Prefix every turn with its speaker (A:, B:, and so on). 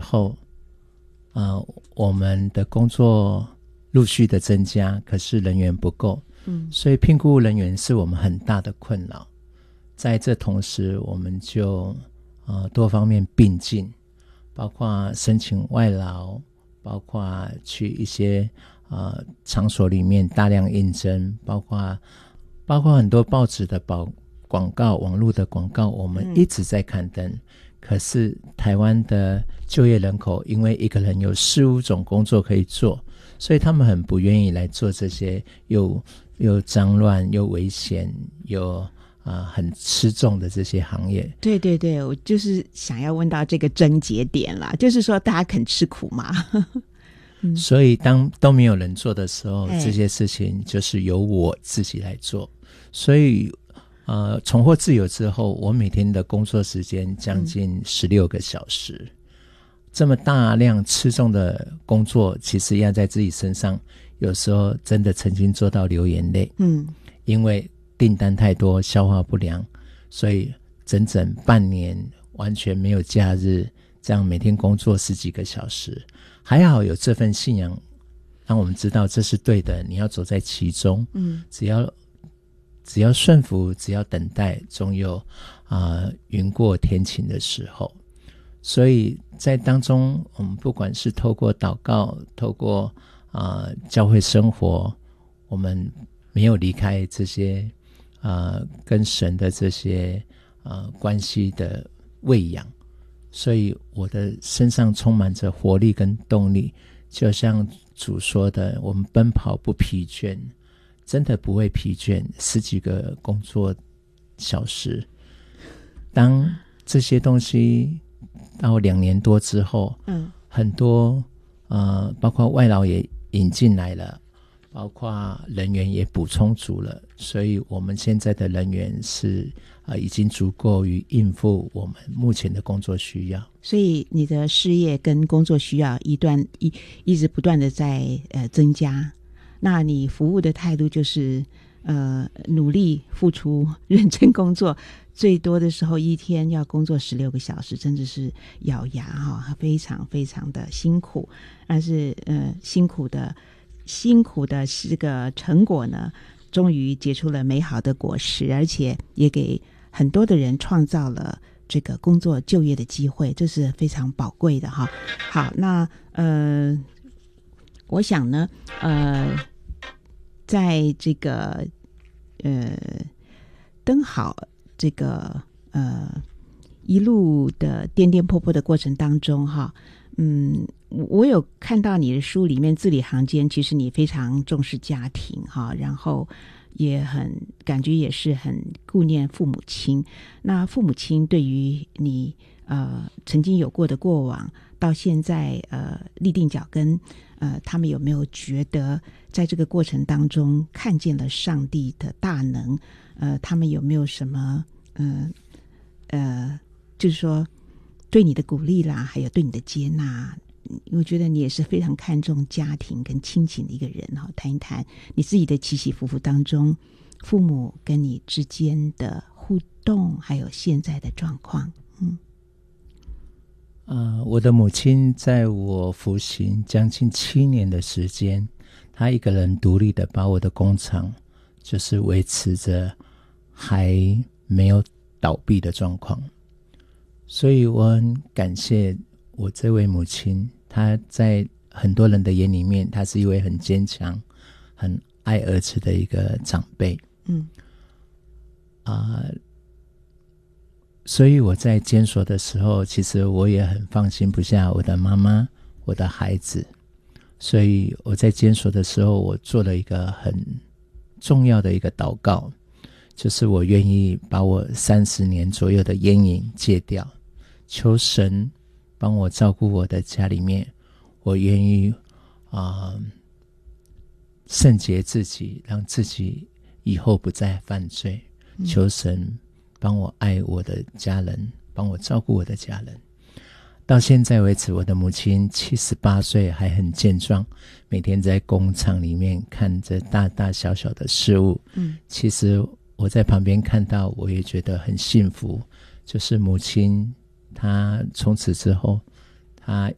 A: 后，我们的工作陆续的增加，可是人员不够，所以聘雇人员是我们很大的困扰。在这同时，我们就多方面并进，包括申请外劳，包括去一些场所里面大量应征，包括很多报纸的广告、网络的广告，我们一直在刊登。可是台湾的就业人口，因为一个人有4-5种工作可以做，所以他们很不愿意来做这些又脏乱又危险又很吃重的这些行业。
B: 对对对，我就是想要问到这个症结点啦，就是说大家肯吃苦嘛。
A: 所以当都没有人做的时候，这些事情就是由我自己来做。所以重获自由之后，我每天的工作时间将近16个小时，这么大量吃重的工作，其实压在自己身上，有时候真的曾经做到流眼泪。因为订单太多，消化不良，所以整整半年完全没有假日，这样每天工作10几个小时。还好有这份信仰，让我们知道这是对的，你要走在其中。只要顺服，只要等待，终有云过天晴的时候。所以在当中，我们不管是透过祷告，透过教会生活，我们没有离开这些跟神的这些关系的喂养，所以我的身上充满着活力跟动力，就像主说的，我们奔跑不疲倦，真的不会疲倦，10几个工作小时。当这些东西到2年多之后，很多包括外劳也引进来了，包括人员也补充足了，所以我们现在的人员是已经足够于应付我们目前的工作需要。
B: 所以你的事业跟工作需要一直不断的在增加，那你服务的态度就是努力付出，认真工作，最多的时候一天要工作16个小时，真的是咬牙非常非常的辛苦。但是辛苦的这个成果呢，终于结出了美好的果实，而且也给很多的人创造了这个工作就业的机会，这是非常宝贵的哈。好，那我想呢在这个登好这个一路的颠颠簸簸的过程当中哈，我有看到你的书里面字里行间，其实你非常重视家庭哈，然后也感觉也是很顾念父母亲。那父母亲对于你曾经有过的过往，到现在立定脚跟，他们有没有觉得在这个过程当中看见了上帝的大能？他们有没有什么就是说对你的鼓励啦，还有对你的接纳？我觉得你也是非常看重家庭跟亲情的一个人哈，谈一谈你自己的起起伏伏当中，父母跟你之间的互动，还有现在的状况。
A: 我的母亲在我服刑将近7年的时间，她一个人独立的把我的工厂就是维持着还没有倒闭的状况，所以我很感谢我这位母亲，她在很多人的眼里面，她是一位很坚强很爱儿子的一个长辈。所以我在监所的时候，其实我也很放心不下我的妈妈我的孩子，所以我在监所的时候，我做了一个很重要的一个祷告，就是我愿意把我30年左右的烟瘾戒掉，求神帮我照顾我的家里面，我愿意圣洁自己，让自己以后不再犯罪，求神帮我爱我的家人，帮我照顾我的家人。到现在为止，我的母亲78岁还很健壮，每天在工厂里面看着大大小小的事物。其实我在旁边看到，我也觉得很幸福，就是母亲她从此之后，她